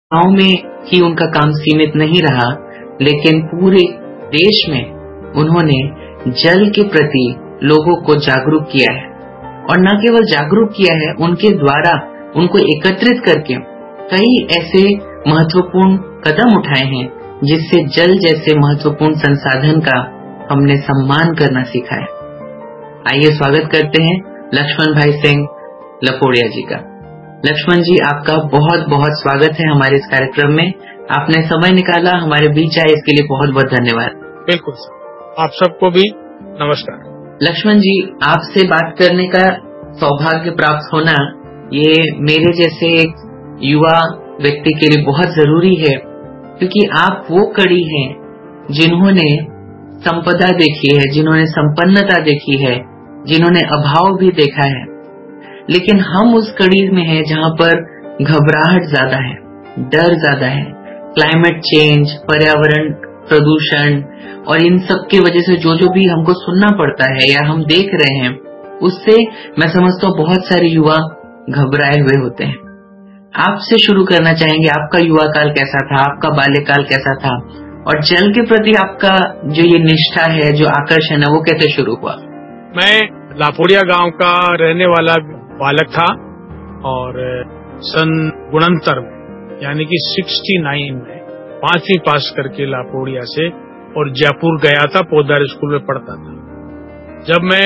गाँव में ही उनका काम सीमित नहीं रहा, लेकिन पूरे देश में उन्होंने जल के प्रति लोगों को जागरूक किया है। और न केवल जागरूक किया है, उनके द्वारा उनको एकत्रित करके कई ऐसे महत्वपूर्ण कदम उठाए हैं जिससे जल जैसे महत्वपूर्ण संसाधन का हमने सम्मान करना सीखा है। आइए स्वागत करते हैं लक्ष्मण भाई सिंह लपोड़िया जी का। लक्ष्मण जी, आपका बहुत बहुत स्वागत है हमारे इस कार्यक्रम में। आपने समय निकाला, हमारे बीच आए, इसके लिए बहुत बहुत धन्यवाद। बिल्कुल सर, आप सबको भी नमस्कार। लक्ष्मण जी, आपसे बात करने का सौभाग्य प्राप्त होना ये मेरे जैसे एक युवा व्यक्ति के लिए बहुत जरूरी है, क्योंकि आप वो कड़ी हैं जिन्होंने संपदा देखी है, जिन्होंने संपन्नता देखी है, जिन्होंने अभाव भी देखा है। लेकिन हम उस कड़ी में हैं जहां पर घबराहट ज्यादा है, डर ज्यादा है। क्लाइमेट चेंज, पर्यावरण प्रदूषण और इन सब की वजह से जो भी हमको सुनना पड़ता है या हम देख रहे हैं, उससे मैं समझता हूँ बहुत सारे युवा घबराए हुए होते हैं। आपसे शुरू करना चाहेंगे, आपका युवा काल कैसा था, आपका बाल्यकाल कैसा था, और जल के प्रति आपका जो ये निष्ठा है, जो आकर्षण है, वो कैसे शुरू हुआ? मैं लापोड़िया गांव का रहने वाला बालक था और सन 69 में यानी कि 69 में 5वीं पास करके लापोड़िया से और जयपुर गया था, पोदार स्कूल में पढ़ता था। जब मैं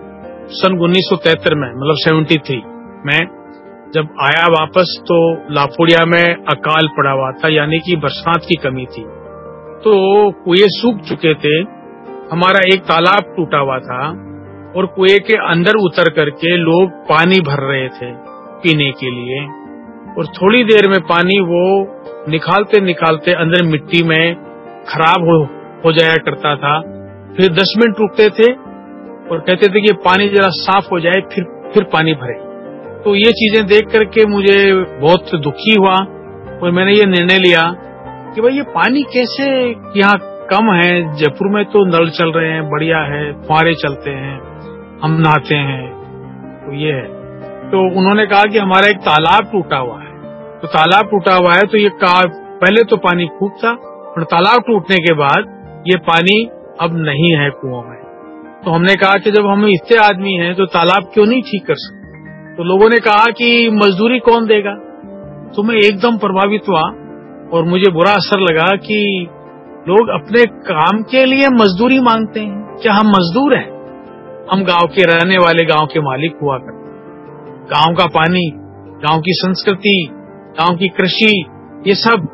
सन 1973 में मतलब 73 में जब आया वापस, तो लापोड़िया में अकाल पड़ा हुआ था, यानी कि बरसात की कमी थी। तो कुएं सूख चुके थे, हमारा एक तालाब टूटा हुआ था और कुएं के अंदर उतर करके लोग पानी भर रहे थे पीने के लिए। और थोड़ी देर में पानी वो निकालते निकालते अंदर मिट्टी में खराब हो जाया करता था। फिर 10 मिनट रुकते थे और कहते थे कि पानी जरा साफ हो जाए फिर पानी भरे। तो ये चीजें देख करके मुझे बहुत दुखी हुआ और मैंने ये निर्णय लिया कि भाई ये पानी कैसे यहाँ कम है। जयपुर में तो नल चल रहे हैं, बढ़िया है, फुहारे चलते हैं, हम नहाते हैं। तो ये है। तो उन्होंने कहा कि हमारा एक तालाब टूटा हुआ है। तो तालाब टूटा हुआ है तो ये पहले तो पानी खूब था, और तालाब टूटने के बाद ये पानी अब नहीं है कुओं में। तो हमने कहा कि जब हम इतने आदमी हैं तो तालाब क्यों नहीं ठीक कर सकते। तो लोगों ने कहा कि मजदूरी कौन देगा। तो मैं एकदम प्रभावित हुआ और मुझे बुरा असर लगा कि लोग अपने काम के लिए मजदूरी मांगते हैं। क्या हम मजदूर हैं? हम गांव के रहने वाले, गांव के मालिक हुआ करते। गांव का पानी, गांव की संस्कृति, गांव की कृषि, ये सब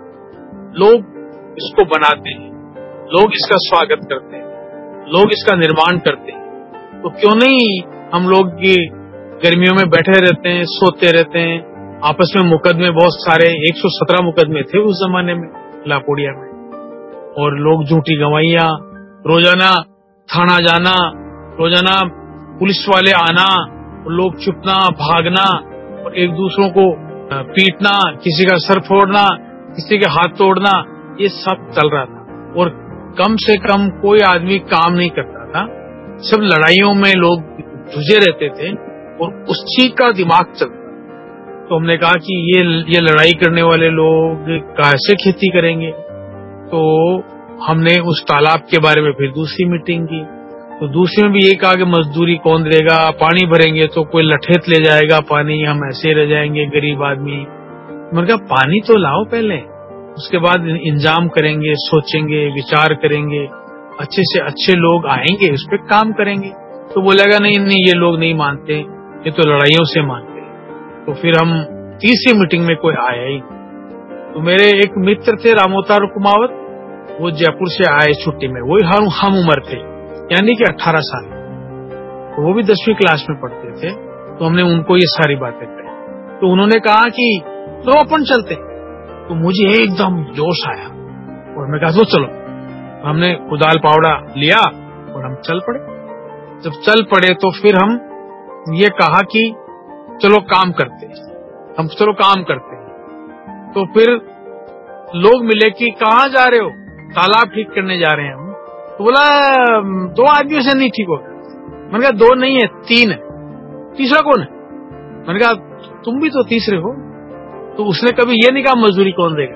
लोग इसको बनाते हैं, लोग इसका स्वागत करते हैं, लोग इसका निर्माण करते हैं। तो क्यों नहीं हम लोग गर्मियों में बैठे रहते हैं, सोते रहते हैं। आपस में मुकदमे बहुत सारे, 117 मुकदमे थे उस जमाने में लापोड़िया में। और लोग झूठी गवाहियां, रोजाना थाना जाना, रोजाना पुलिस वाले आना, और लोग छुपना, भागना और एक दूसरों को पीटना, किसी का सर फोड़ना, किसी के हाथ तोड़ना, ये सब चल रहा था। और कम से कम कोई आदमी काम नहीं करता था, सब लड़ाइयों में लोग जुझे रहते थे और उस चीज का दिमाग चलता। तो हमने कहा कि ये लड़ाई करने वाले लोग कैसे खेती करेंगे। तो हमने उस तालाब के बारे में फिर दूसरी मीटिंग की। तो दूसरे में भी ये कहा कि मजदूरी कौन देगा, पानी भरेंगे तो कोई लठेत ले जाएगा पानी, हम ऐसे रह जाएंगे गरीब आदमी। मैंने कहा पानी तो लाओ पहले, उसके बाद इंतजाम करेंगे, सोचेंगे, विचार करेंगे, अच्छे से अच्छे लोग आएंगे, उस पर काम करेंगे। तो बोलेगा नहीं ये लोग नहीं मानते, ये तो लड़ाइयों से मानते हैं। तो फिर हम तीसरी मीटिंग में कोई आया ही। तो मेरे एक मित्र थे रामोतार कुमावत, वो जयपुर से आए छुट्टी में, वो हम उम्र थे, यानी कि 18 साल। तो वो भी 10वीं क्लास में पढ़ते थे। तो हमने उनको ये सारी बातें कही। तो उन्होंने कहा कि तो अपन चलते। तो मुझे एकदम जोश आया और मैं कहा तो चलो। हमने कुदाल पावड़ा लिया और हम चल पड़े। जब चल पड़े तो फिर हम ये कहा कि चलो काम करते हैं। तो फिर लोग मिले कि कहाँ जा रहे हो? तालाब ठीक करने जा रहे हैं हम। तो बोला 2 आदमियों से नहीं ठीक होगा। मैंने कहा 2 नहीं है, 3 है, तीसरा कौन है? मैंने कहा तुम भी तो तीसरे हो। तो उसने कभी ये नहीं कहा मजदूरी कौन देगा।